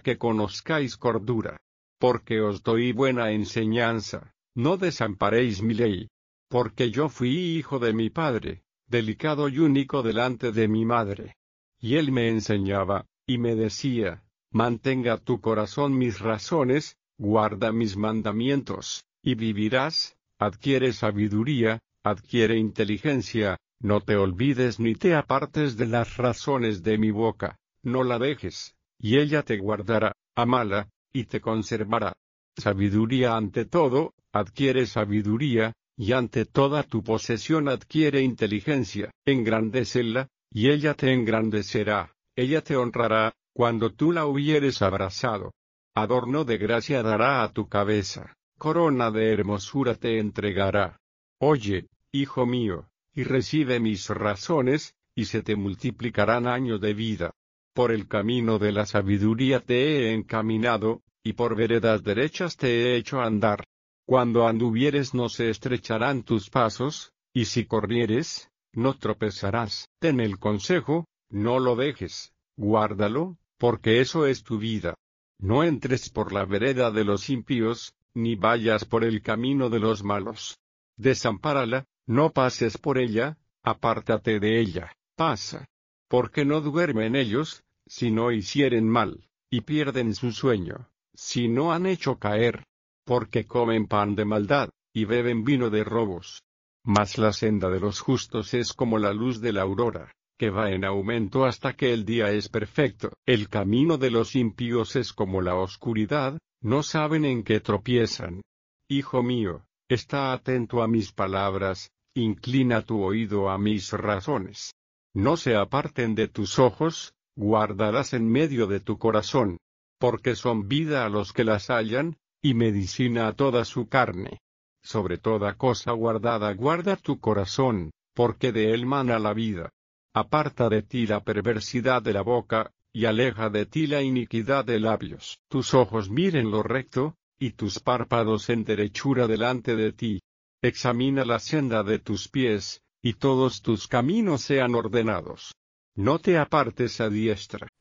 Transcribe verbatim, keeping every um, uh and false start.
que conozcáis cordura. Porque os doy buena enseñanza, no desamparéis mi ley. Porque yo fui hijo de mi padre, delicado y único delante de mi madre. Y él me enseñaba, y me decía, mantenga tu corazón mis razones, guarda mis mandamientos, y vivirás, adquiere sabiduría, adquiere inteligencia, no te olvides ni te apartes de las razones de mi boca, no la dejes, y ella te guardará, amala, y te conservará. Sabiduría ante todo, adquiere sabiduría, y ante toda tu posesión adquiere inteligencia, engrandécela, y ella te engrandecerá, ella te honrará, cuando tú la hubieres abrazado. Adorno de gracia dará a tu cabeza, corona de hermosura te entregará. Oye, hijo mío, y recibe mis razones, y se te multiplicarán años de vida. Por el camino de la sabiduría te he encaminado, y por veredas derechas te he hecho andar. Cuando anduvieres no se estrecharán tus pasos, y si corrieres, no tropezarás. Ten el consejo, no lo dejes, guárdalo, porque eso es tu vida. No entres por la vereda de los impíos, ni vayas por el camino de los malos. Desampárala, no pases por ella, apártate de ella, pasa. Porque no duermen ellos, si no hicieren mal, y pierden su sueño, si no han hecho caer. Porque comen pan de maldad, y beben vino de robos. Mas la senda de los justos es como la luz de la aurora, que va en aumento hasta que el día es perfecto. El camino de los impíos es como la oscuridad, no saben en qué tropiezan. Hijo mío, está atento a mis palabras, inclina tu oído a mis razones. No se aparten de tus ojos, guárdalas en medio de tu corazón. Porque son vida a los que las hallan, y medicina a toda su carne. Sobre toda cosa guardada guarda tu corazón, porque de él mana la vida. Aparta de ti la perversidad de la boca, y aleja de ti la iniquidad de labios. Tus ojos miren lo recto, y tus párpados en derechura delante de ti. Examina la senda de tus pies, y todos tus caminos sean ordenados. No te apartes a diestra